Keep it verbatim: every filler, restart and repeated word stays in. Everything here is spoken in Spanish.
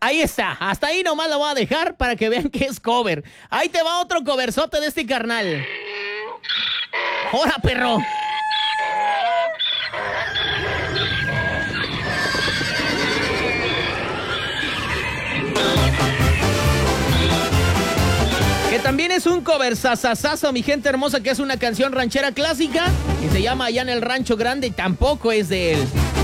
Ahí está, hasta ahí nomás la voy a dejar para que vean que es cover. Ahí te va otro coverzote de este carnal. ¡Hora, perro! Que también es un cover sasasazo, mi gente hermosa, que es una canción ranchera clásica que se llama Allá en el Rancho Grande y tampoco es de él.